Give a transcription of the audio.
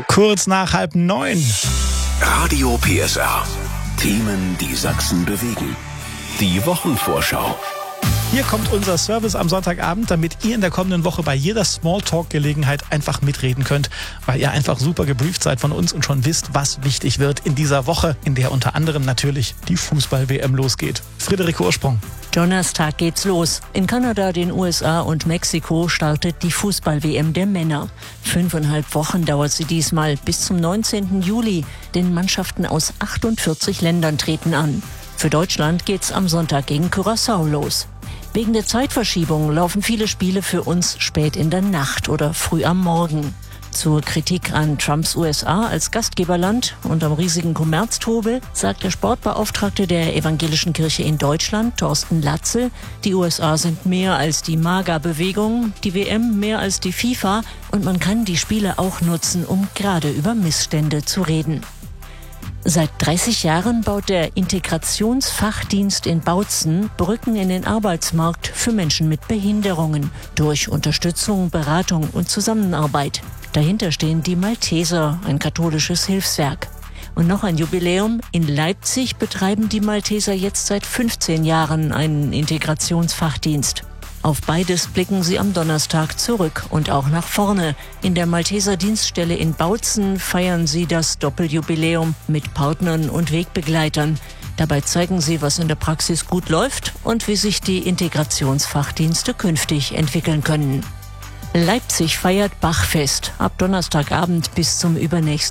Kurz nach 8:30. Radio PSR. Themen, die Sachsen bewegen. Die Wochenvorschau. Hier kommt unser Service am Sonntagabend, damit ihr in der kommenden Woche bei jeder Smalltalk-Gelegenheit einfach mitreden könnt, weil ihr einfach super gebrieft seid von uns und schon wisst, was wichtig wird in dieser Woche, in der unter anderem natürlich die Fußball-WM losgeht. Friederike Ursprung. Donnerstag geht's los. In Kanada, den USA und Mexiko startet die Fußball-WM der Männer. 5,5 Wochen dauert sie diesmal, bis zum 19. Juli, denn Mannschaften aus 48 Ländern treten an. Für Deutschland geht's am Sonntag gegen Curaçao los. Wegen der Zeitverschiebung laufen viele Spiele für uns spät in der Nacht oder früh am Morgen. Zur Kritik an Trumps USA als Gastgeberland und am riesigen Kommerztrubel sagt der Sportbeauftragte der Evangelischen Kirche in Deutschland, Thorsten Latzel, die USA sind mehr als die MAGA-Bewegung, die WM mehr als die FIFA und man kann die Spiele auch nutzen, um gerade über Missstände zu reden. Seit 30 Jahren baut der Integrationsfachdienst in Bautzen Brücken in den Arbeitsmarkt für Menschen mit Behinderungen durch Unterstützung, Beratung und Zusammenarbeit. Dahinter stehen die Malteser, ein katholisches Hilfswerk. Und noch ein Jubiläum: In Leipzig betreiben die Malteser jetzt seit 15 Jahren einen Integrationsfachdienst. Auf beides blicken sie am Donnerstag zurück und auch nach vorne. In der Malteser Dienststelle in Bautzen feiern sie das Doppeljubiläum mit Partnern und Wegbegleitern. Dabei zeigen sie, was in der Praxis gut läuft und wie sich die Integrationsfachdienste künftig entwickeln können. Leipzig feiert Bachfest ab Donnerstagabend bis zum übernächsten